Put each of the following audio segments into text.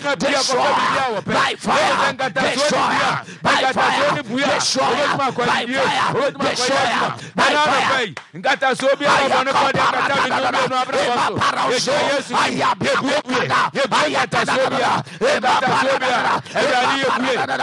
destroy by fire, destroy by fire, destroy by fire, destroy by fire. Ngata sobia bono ko de ngata bidu no abrabo so Yesu ayabia ngata sobia Everybody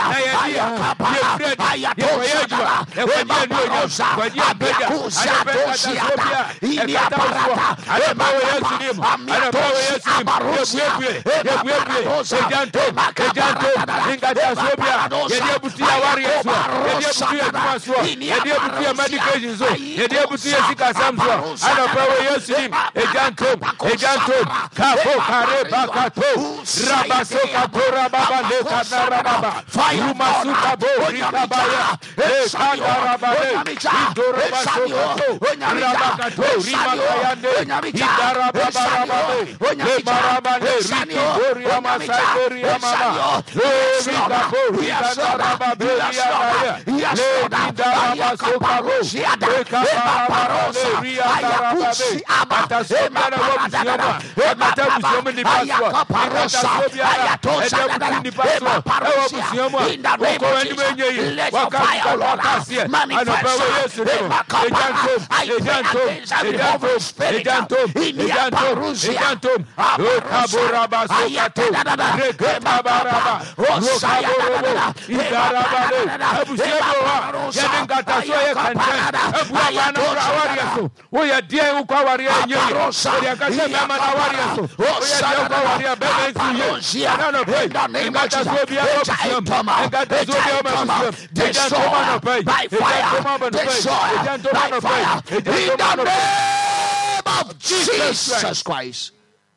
Jesus Christ.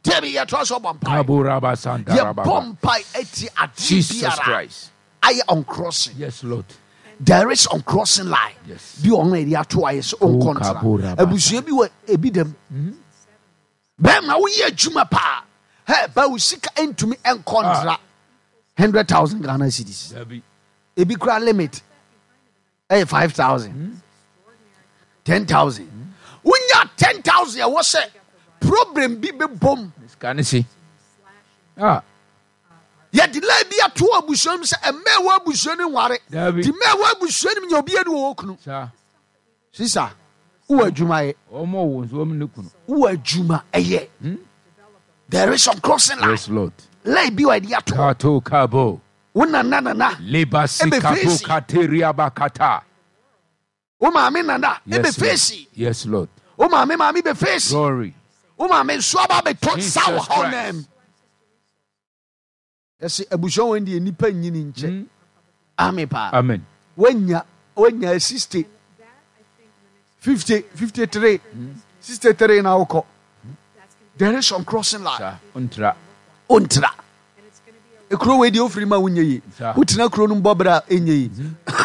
Jesus Christ. I on crossing. Yes, Lord. There is on crossing line. Yes. Be on area twice on contra. Abusia bi wa ebi dem. Be ma wo ye adwuma pa. Hey, ba wo sika entumi en contra. 100,000 Ghana cedis. Ebi kra limit. Hey, 5,000. 10,000. Unya 10,000 ya wo say problem bi be bom. Can you see? Ya delay bi ato abusuam se emewa abusuani ware. Di mewa abusuani me obi anu wo kunu. Sisa. Wo adwuma ye. Omo wo nso me kunu. Wo adwuma eye. There is some crossing line. Yes, Lord. Lay bi wa di ato. Kato kabo. Wona na. Lebasi kabo kateria bakata. O maame nana e be face. Yes, Lord. O maame be face. Glory. O maame swaba be to saw how name. Yes, abushon when the nipa nyini nche. Amen pa. Amen. Wenya 60 50 53 63 na uko. There is some crossing line. Untra. E kro we di ofri ma wunye yi. Utina kro no mbobra enye yi.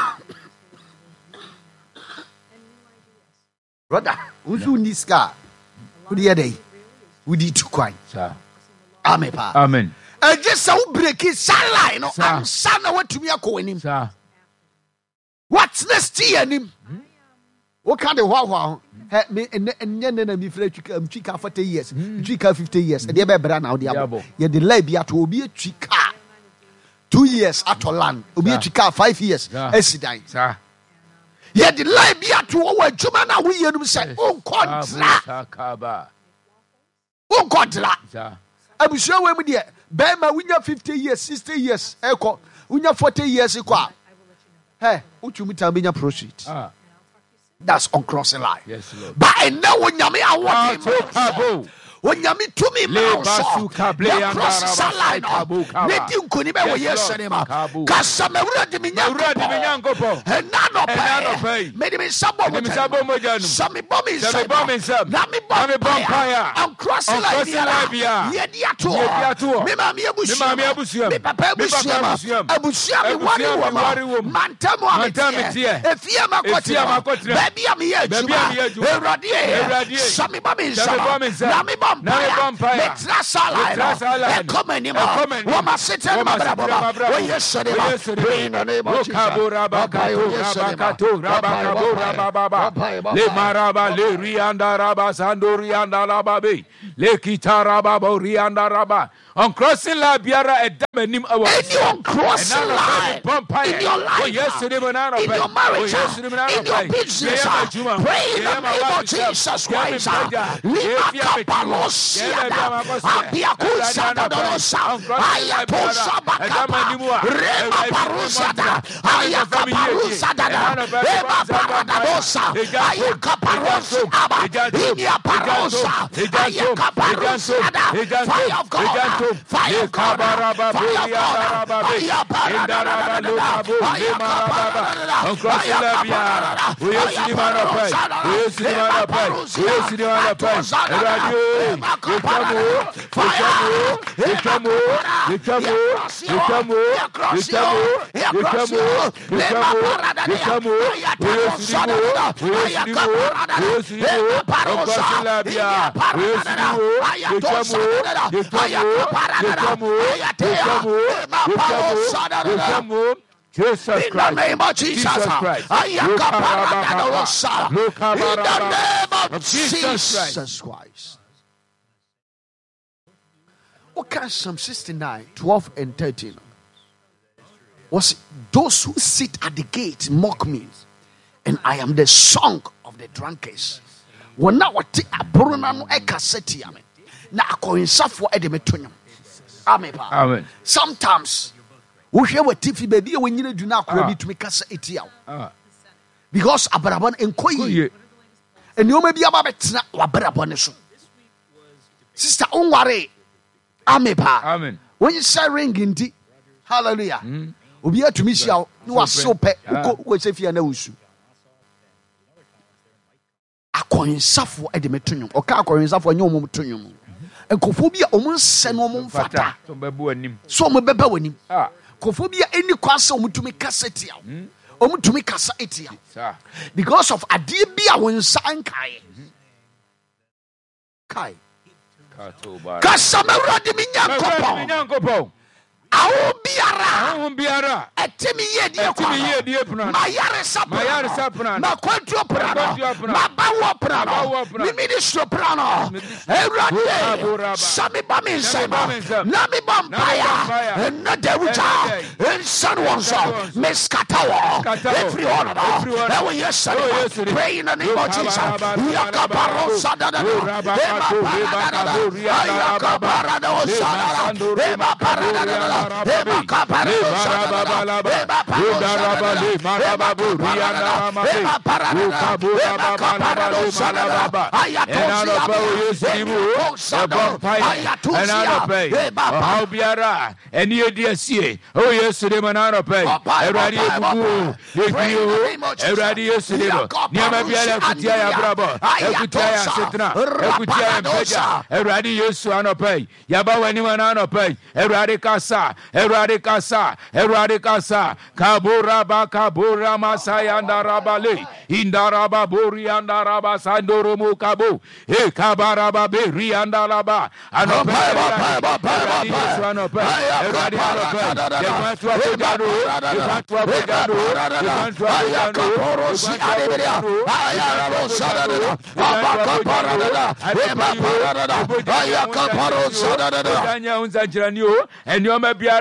Brother, unsu niska. Udi yedey. Udi tukwan. Amen pa. Amen. Just so breaking salai no am sana what to me akonim. What's next year him? What kind of wow me and na me free twika 40 years, twika 50 years. And they be bra now the ye the labia to obi twika 2 years at land. Obi twika 5 years. Esidan. Sir. Ye the labia to our juma na we you say oh kontra. Oh kontra. Sir. Abusua we mu de Bema winya 50 years, 60 years, eko. Winya 40 years eko. Hey, utumi tambinya proceed. That's on crossing line. Yes, Lord. But I know when you me I want him. When you me to me also. The crossing line. Let you kuni be we yesterday ma. Kasa me uradi mi nyango. And nano pay. Me me sabo mo. Sami bomi sabo. Na me bompire. On crossing line. Yedi ato. Me ma me abusia. Me papa abusia. Abusia me wari wo. Mantamo amete. Efia makotia. Baby am here. Eradi. Sami bomi sabo. Na me vampire. Come anymore. Woman sitting in my brother. Yesterday, in the name of Jesus. Le maraba le rianda raba sandorianda rababe le kitaraba borianda raba on crossing la biara edamenim awa anyone crossing line in your life, in your marriage, in your business, pray in the name of Jesus Christ. Lima kapalosia abiakusa dorosa ayatosa bakapa rema parusa da ayakaparusa da rema paradosa ayakaparusa aba inia parosa ayakaparusa da fire of God. Fire of God, fire of Jesus in the name of Jesus. In the name of Jesus Christ. Okay, Psalm 69, 12 and 13. Was those who sit at the gate mock me, and I am the song of the drunkards. When now what a bruna no ekaseti ame. Na akoinsafo edemetonyo. Amen. Sometimes we hear what TV baby when you do not credit to make us etiaw. Because abrabon enkoyi. And you may be about abrabon so. Sister Unware. Amen. When you say ring inti, hallelujah. Obi atumi sia no waso pe ko se fia na wusu. Akoinsafo edemetonyo. Oka akoinsafo anyo mum tonyo. Enkofobia omunse no mumfata so omubeba wanim kofobia any kwase omutumi kaseti omutumi kasa etia because of ade bia wonsa ankae kai kasa mawrade minyankopon awo biara etimi yedie kwa mayare sapra na kwantu prano na bawo prano mi ministro prano erade sami baminsema na mi bampaya na dewuja ensan wonso meskatawo every one now we yesterday pray in the name of Jesus yakabaro sadada yakabaro sadada Eradicasa, Kabura Masaya and Arabale, Indaraba Buri and Araba Sandoromo Cabo, Kabaraba Berri and Araba, and and you may be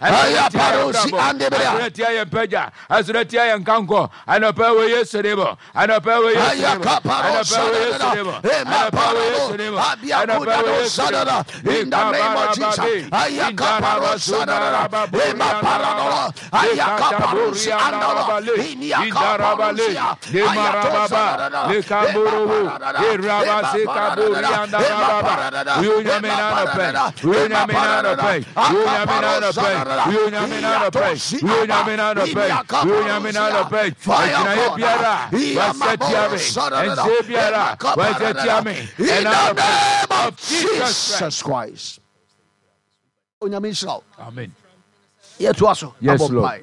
Azretia Peja, Azretia and Kanko, and a power yesterday, and a power yesterday, and a power yesterday, and a power yesterday, and a power yesterday, in the name of Jesus, Ayakaparo Sadara, Emaparano, Ayakaparusi, and Darabale, Demarababa, the Kaburu, Rabasi Kaburi, and Darababa, Unyaminana Pay, Unyaminana Pay, Unyaminana Pay, Unyaminana Pay, Unyaminana Pay, Unyaminana Pay, Biara, Wasetiame, and Zebiara, Wasetiame, in the name of Jesus Christ. Amen. Yes, Lord.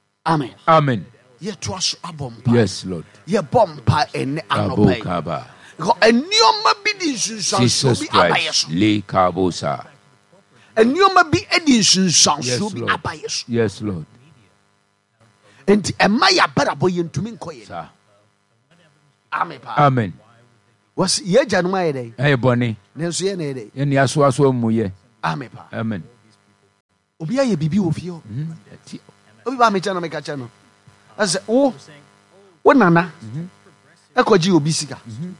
Amen. Amen. Yes, Lord. Ye bompa ene anope. And you might be this Jesus Christ. Le Kabosa. And you might be edition sounds to be abayas. Yes, Lord. And Maya Baraboy to me. Amen. Was ye January day? Hey, Bonnie. Nancy, any day. And Yaswaso Muye. Amen. Obia ye bibi of you. Obi me channel make a channel. I said, oh, what nana? Ekoji obisika.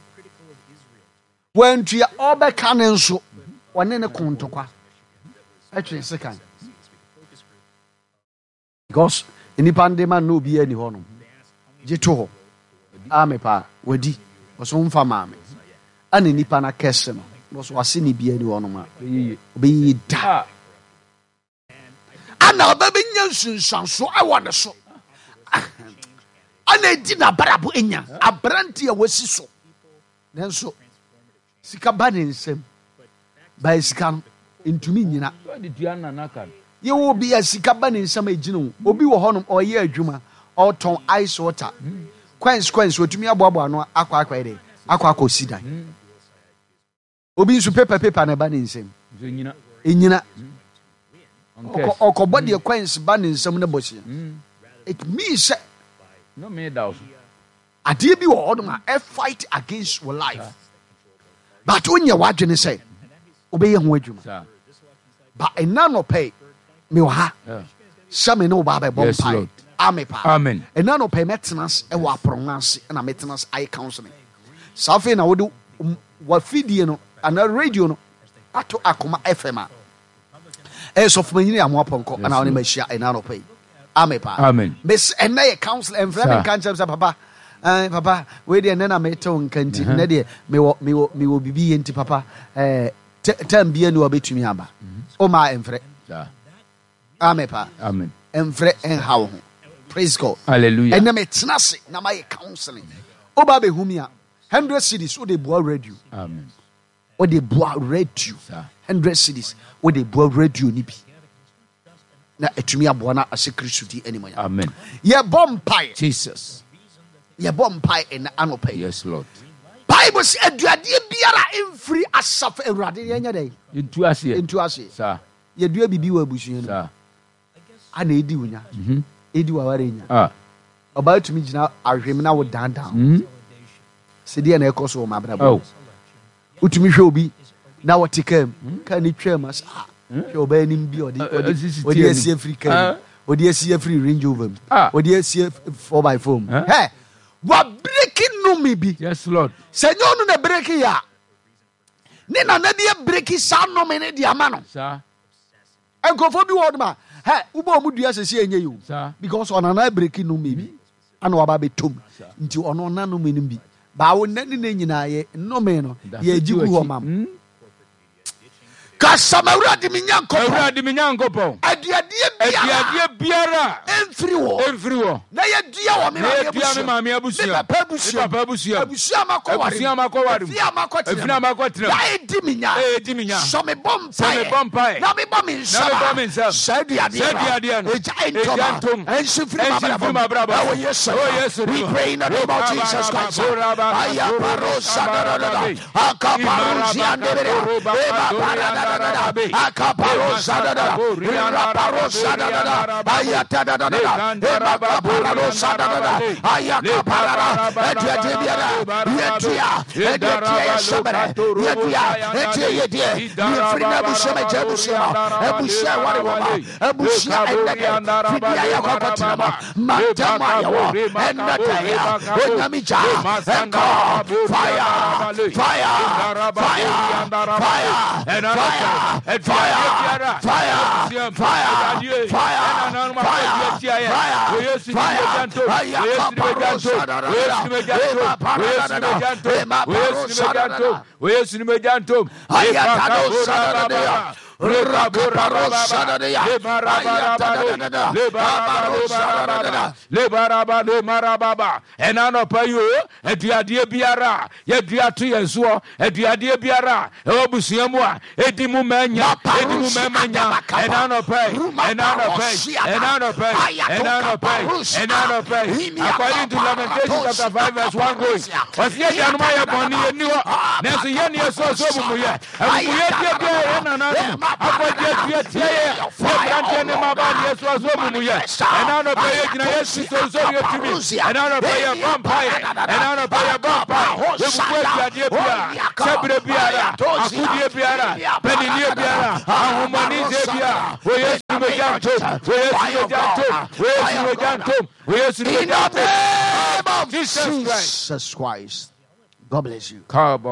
When you all back cannon so, one in a contokwa. Actually, second. Because in the pandemic, no be any honor. Jito, Amepa, Wedi, was on for mammy. And in the pana kesson was any be any honor. Be da. And now, baby, so I want to so. And I did a barabu inya, a brandy was so. Then so, Sikaban same by scam into me. You will be a Sikaban in some age, Obi Honum or year Juma, or ton ice water. Quench, what to me a bobo no aqua quade, aqua cosida. Obi su paper and a banning same. Inina or cobody a quench banning some of the bush. It means no me doubt. I did be a fight against your life. But when you're watching, say, obey him with you. But a none of pay, Milha. Some no Baba Bompire. Amen. And none of pay maintenance and what pronounce and a maintenance eye counseling. Something I would do what feed you and a radio to Akuma FMA. As of me, I'm up on and I'll make sure and none of pay. Amen. Miss and I counsel and friend can't papa. Papa, wait and then I may tongue canteen. Nadia, me will be into papa. Ten be a new bit to me, Abba. Oh, my and Fred. Amepa. Amen. And Fred and how. Praise God. Hallelujah. And then it's nasi, now my counseling. Oh, Baby Humia, 100 cities, what they boil radio. Amen. What they boil radio. 100 cities, what they boil radio nibi. Na etumi abona asekrisudi anymore. Amen. Ye bomb pie. Jesus. Ye bomb pie in anope. Yes, Lord. Bible say aduade biara emfiri asaf awurade yenya dey. Into us. Sir. Ye dua bibi wa abusuan. Sir. Ana edi unya. Edi wa ware nya. Ah. Oba etumi gina ahwem na wo down. Sedi na ekoso wo mabrabo. Oh. Utumi hwe obi na wo tikam. Kan ni twam as Oba nim bi odi esi free car. Odi esi free Range Rover. Odi esi 4x4. Hey, wa breaking no me bi. Yes, Lord. Senyo no na breaking ya. Ni na dia breaking sa no me ne dia ma no. Sir. Enkofo bi word ma. Hey, ubo mu dua sese enye you. Because on na breaking no me bi. Ana wa ba betom. Nti ono na no me nim bi. Ba wo na ni nyina ye no me no. Ye jigu ho mam. Kasamawura di minyankopo. Aduade biara. Emfiri wo. Na ye dua wo me abusia. Me papa abusia. Abusia makowari. Efia makotira. Ya edi minya. So me bompai. Na me bom insama. Said adia. Ejantom. Ensifri mabrabo. Oh yes. We pray in the name of Jesus Christ. Aya parosa da. Akaparusia ndere. Akaparosa da Raparosa da Ayata da Raparosa da Ayaka Parara Edia Sobere Edia Frina Busha Jebusia Ebusia Warima Ebusia Fidia Yakopatima Mantamaya and Nataya Onamija and I know pay you, a dear biara, yet dear to your so, a dear biara, Obusiamua, Edimumania, Edimumania, and I know pay, and I know pay, and I know pay, and I know pay, and I know pay. According to Lamentations chapter 5, verse 1 going, was yet Yanmaya Boni and New Nancy Yania so Muya, and we had and I don't pay a and I don't pay a vampire, and I don't pay a vampire. Jesus Christ. God bless you.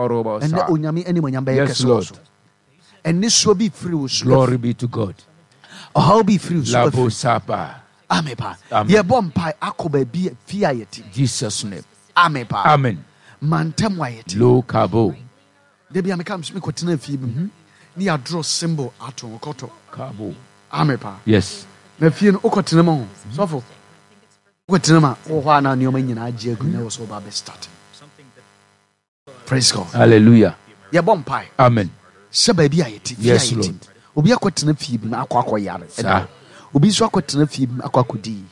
Yes, Lord. And this will be free. Glory be to God. I'll be free. Labo Sapa. Amepa. Ye bompai akoba bi fia yeti. Jesus name. Amepa. Amen. Mantem wa yeti. Lo kabo. Debi ameka msimi kotena fie bi. Ni a draw symbol ato koto. Kabo. Amepa. Yes. Na fie no okotena ma ho. Sofo. Okotena ma wo hwa na nyoma nyina age agu na wo so ba be start. Praise God. Hallelujah. Ye bompai. Amen. Seba bi ayeti. Yes, Lord. Obi akotena fie bi na akwa yare. Obi so akotena fie bi akwa.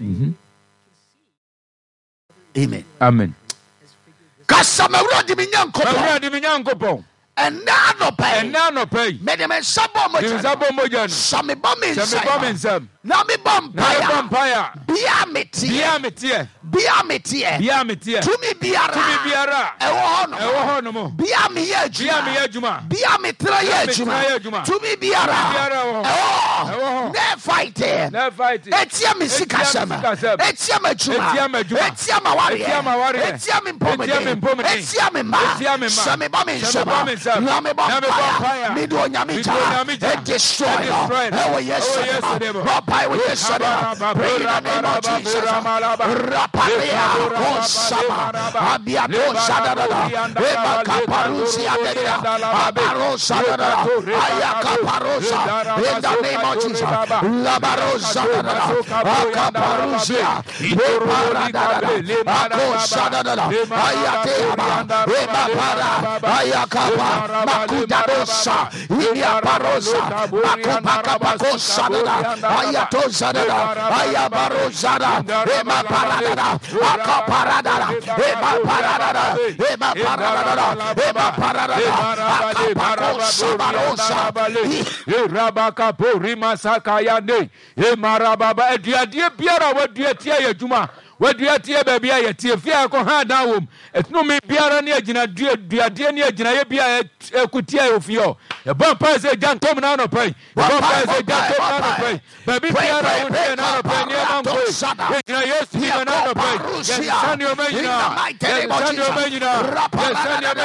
Amen. Amen. Kasamawura di minyankopon. And now no pay. Medeme sabo moja. Sami bomb. Nami bompire. Biamitie. Tumi biara. Ewo hono. Biami ejuma. Tumi biara. Ewo. Ne fight. Etia misika sama. Etia machuma. Etia mawari. Etia mimpomede. Etia mimba. Sami bomb. Nami bompire. Mido nyamita. Destroy. Ewo yesterday. Pray in the name of Jesus. Rapalia, Osama, Abiato Sadada, Eba Caparusia, Abaro Sadada, Ayaka Parosa, in the name of Jesus. Labaro Sadada, Acaparusia, Eparadada, Ako Sadada, Ayatema, Eba Para, Ayakapa, Makudadosa, Ilia Parosa, Makupaka Sadada, Ayato Zadada, Ayabaro Zada, Ema Paradada, Aka Paradada, Ema Paradada, Ema Paradada, Ema Paradada, Aka Parosa Barosa, Rabaka Purima Sakayane, Ema Rababa, Edia Biara, what dear Tia Juma. Where do you tear baby? I tear fear go hard down. It's no me Biara near Gina, dear Gina, Bia, Kutia of you. A bumpire say, John Tom Nano pay. The bumpire say, John Tom Nano pay. Baby Biara would be another pay near Mango. Yes, he another pay. Send your Magina. Send your Magina. Send your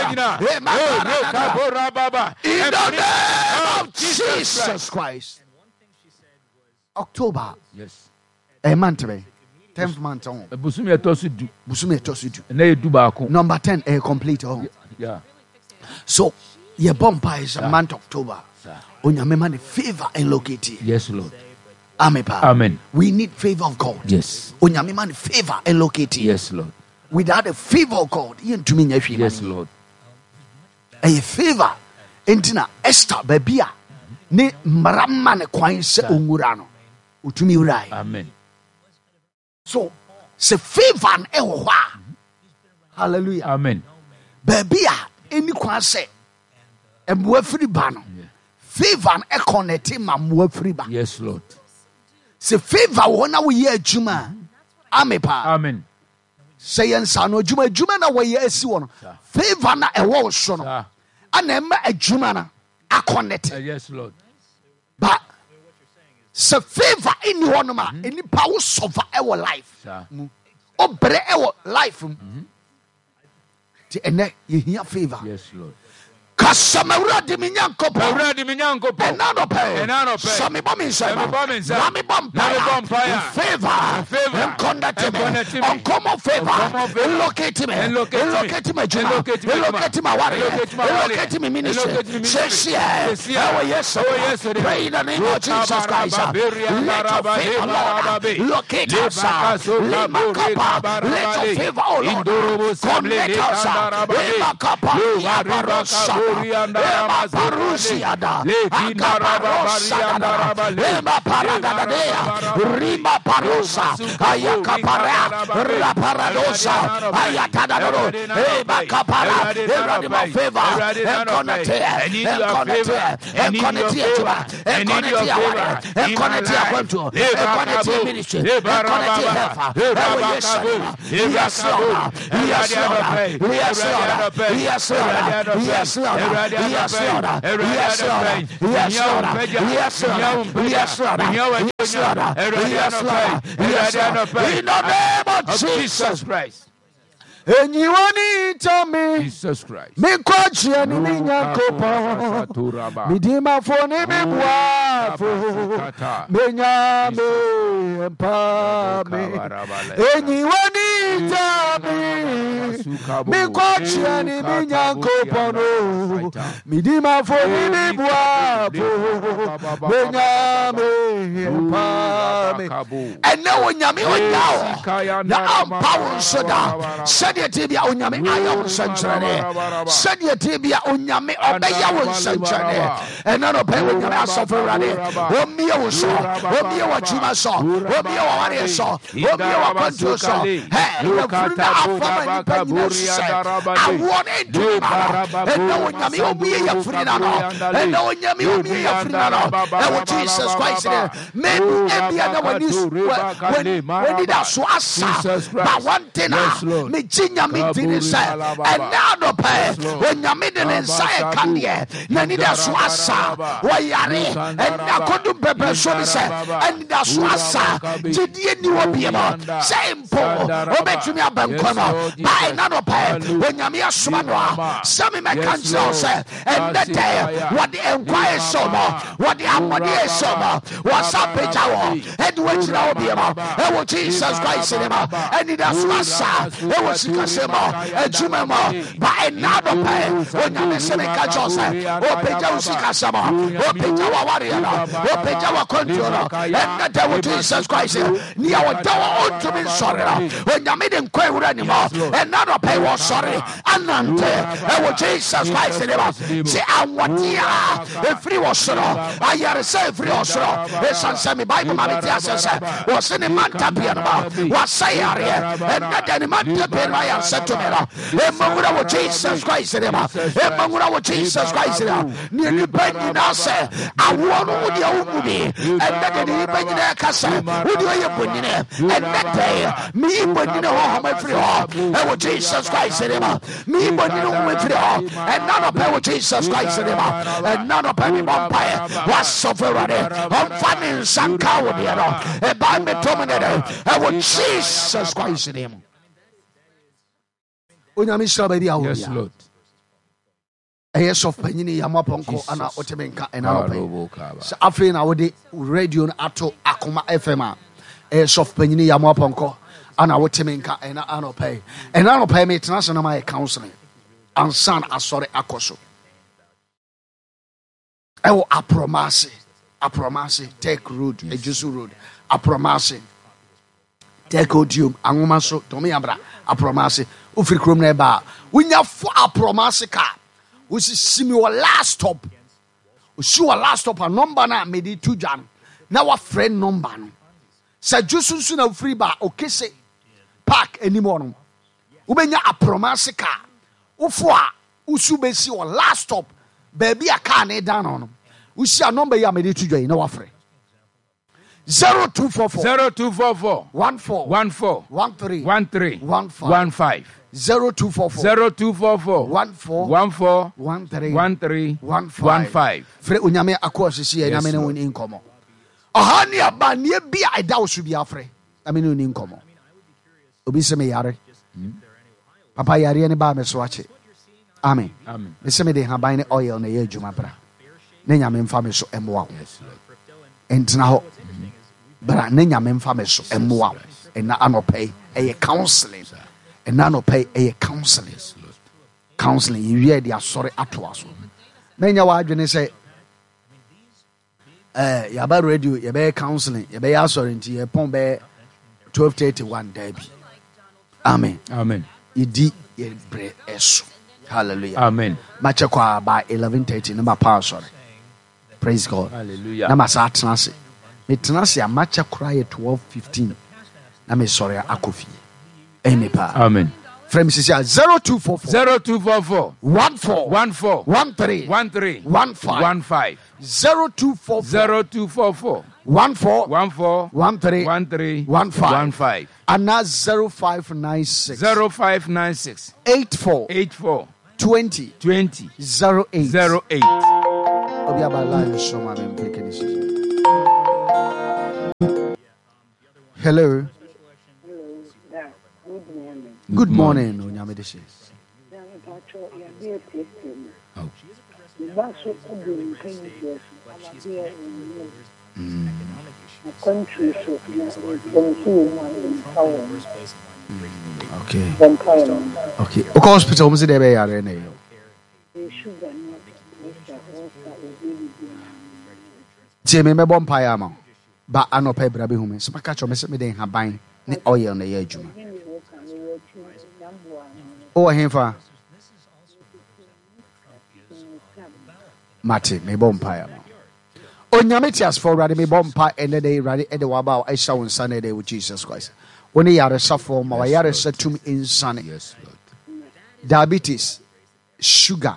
Magina. In the name of Jesus Christ. October. Yes. A month away. 10th month on. Busumi etosudu. Na edu baako. Number 10 complete on. Yeah. So your bumper is a month October. Onyame man favor and locate. Yes, Lord. Amen. We need favor of God. Yes. Onyame man favor and locate. Yes, Lord. Without the favor of God, yes, Lord. A favor entina Esther babia ne mramma ne kwan se ongura no. Utumi urai. Amen. So, se favor ewo hwa. Hallelujah. Amen. Babia eni kwan se emwa firi ba no. Favor e connect ma mwa firi ba. Yes, Lord. Se favor wo na wo ye adwuma. Amepa. Amen. Se yen sa no adwuma na wo ye asi wo no. Favor na ewo so no. Ana emma adwuma na a connect. Yes, Lord. But se favor in one ma any power suffer our life. Obre our life. Ti ene ye hear favor. Yes, Lord. Kasamawura di minyankopo. Enano pe. Sami bomi nsema. Nami bompaya. Favor. Enkondate me. Uncommon favor. Locate me. Locate me. Locate my warrior. Locate me ministry. Yes. Pray in the name of Jesus Christ. Let your favor, Lord, locate us. Let your favor, Lord, connect us. In the name of Jesus Christ. And you want to me, Jesus Christ. Me coach you and me nyankopa. Me dima for me wafo. Me nyame empa me. And you want to me coach you and me nyankopa no. Me dima for me wafo. Me nyame empa me. And now nyame onyawo. Na ampa soda. Sadia tibia onyame ayawo sanchane. Sadia tibia onyame obeyawo sanchane. Enano pe onyame asofurade. Omiye wo so. Omiye wa chuma so. Omiye wa ware so. Omiye wa control so. Hey, na frida afama ni panyina se. Awone nduma. Ena onyame omiye ya frida no. Ena onyame omiye ya frida no. Ewo Jesus Christ ne. Men ebia na wani when did that so asa. But one thing me jinya me dini say and now no pay when you made an inside candy nanida swasa wayare and akodu pepe so be say and da swasa jidie ni obiema say mpo obetumi abankono by now no pay when you me asoma no some me cancel say and that day what the enquire so what the amody so what's up pejawo head which na obiema e wo Jesus Christ cinema and da swasa e wo sikasema ejumema by now no pay when you me ka chose o peja usikasema o peja wa warrior o peja wa control and that day with Jesus Christ ni our dawa on to be sorry when you made enquire anymore and now no pay was sorry anante e wo Jesus Christ cinema say awatia e free was so I hear say free was so e sanse me Bible ma be say was in man tapia was say area and that the man tapia I said to me emangura wo Jesus Christ cinema emangura wo Jesus Christ cinema ni ni banyi na say awo no wo dia wo bi and that the banyi na ka say wo dia ye bonine and that day me bonine ho ma free ho e wo Jesus Christ cinema me bonine ho ma free ho and none of wo Jesus Christ cinema and none of me vampire was sovereign on fanning sanka wo dia no e ba me dominate e wo Jesus Christ cinema. Yes, Lord. Yes, of Penny Yamaponko and Otemenka and Alpay. Afrin, our radio Ato Akuma FMA. Yes, of Penny Yamaponko and our Temenka and Anopay. And Anopay me international my counseling. And son Asore Akoso. Oh, Apromasi, take road, a Jesu road. Apromasi. Take odium, Angumaso, Tomiabra, Apromasi. Ufri krom na ba unya fo apromase ka wo si mi last stop usi wa last stop a number na me di tujan na wa friend number no sa jusunsu na ufri ba okese park anymore no ubenya apromase ka ufo a usu be si wa last stop baby a car na down no usi a number ya me di tujan na wa friend 0244 14 15 0244 Fre unyame akwose si nyame ne woni nkomo ohani aba ne bia eda wo so bia fre ame ne woni nkomo obi se me yare papa yare ne ba me so ache Amen. Me se me de haban ne oil na ye adwuma bra. Ne nyame mfa me so emwa. Entina ho. Bra ne nyame mfa me so emwa. Ena anope eye counseling. Ena anope eye counseling. Counseling you hear dia sorry atoa so. Na nya wa adwene se yaba radio yaba counseling yaba ya sorry nti ye pon be 12:31 dabi. Amen. Idi ye bre eso. Hallelujah. Amen. Mache kwa by 11:30 number power sorry. Praise God. Hallelujah. Na masa atnase. Me tenase a mache kwa 12:15. Na me sorry akofi. Amen. Amen. Frame says 0244 14 13 15 0244 14 15 and now 0596 84 20 08. Hello. Good morning. Okay. Okay, hospital was there be are na me bomb pie ma ba anopa bra be hume so maka cho me se me den haban ne oil na ye adwuma o henfa Mate me bomb pie ma onyame tias for rade me bomb pie ene dey rade e de wa ba I sha won Sunday day with Jesus Christ when yare suffer ma yare satum insane. Yes, Lord. Diabetes, sugar,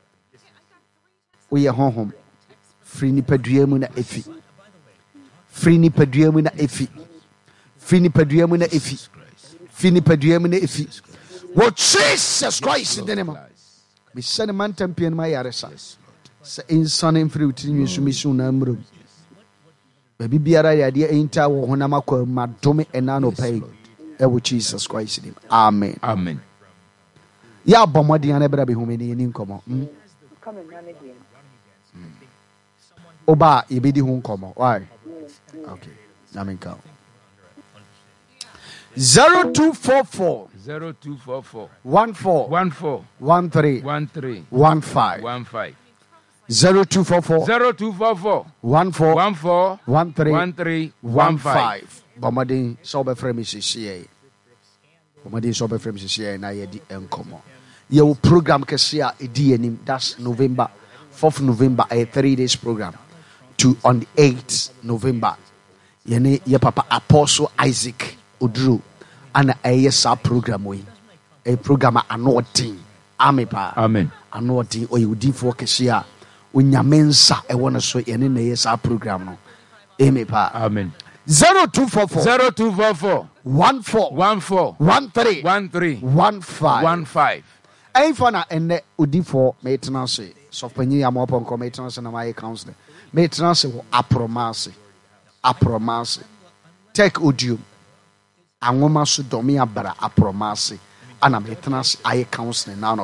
we are home. Free nipadua na efi. Free nipadua na efi. Free nipadua na efi. Free nipadua na efi. What Jesus Christ in the name. Me send man tempian my yaresa. Sa insane in fruit in you sumisu na mrum. Baby biara ya dia inta wo honama kwa madome enano pay. Ewo Jesus Christ name. Amen. Amen. Ya bomodi ane bra be humeni ni nkomo. Oba yebedi hu nkomo. Why? Okay. Amen ka. 0244 14 13 15 0244 14 13 Bomadi so be frame sisi Bomadi so be frame sisi na ye di enkomo. Your program kesia edi enim, that's November 4th November, a 3 days program to on the 8th November. Yene ye papa Apostle Isaac Odru and a sa program we a program anointing. Amen. Anointing or you di for kesia unyamensa e wona so yene na ye sa program no. Amen. 0244 14 13 15 Aifana ene udifo maintenance so panyi amopo nko maintenance na my counselor maintenance wo apromase take audio anwoma so domi abara apromase ana maintenance aye counselor na